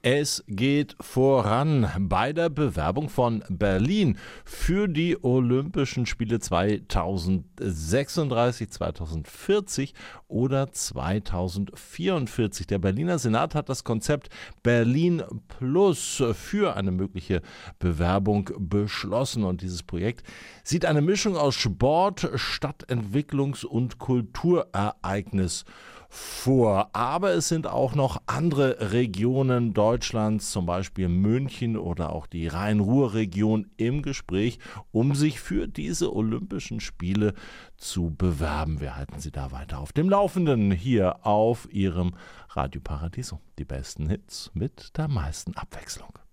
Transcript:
Es geht voran bei der Bewerbung von Berlin für die Olympischen Spiele 2036, 2040 oder 2044. Der Berliner Senat hat das Konzept Berlin Plus für eine mögliche Bewerbung beschlossen. Und dieses Projekt sieht eine Mischung aus Sport, Stadtentwicklungs- und Kulturereignis vor. Aber es sind auch noch andere Regionen Deutschlands, zum Beispiel München oder auch die Rhein-Ruhr-Region im Gespräch, um sich für diese Olympischen Spiele zu bewerben. Wir halten Sie da weiter auf dem Laufenden hier auf Ihrem Radio Paradiso. Die besten Hits mit der meisten Abwechslung.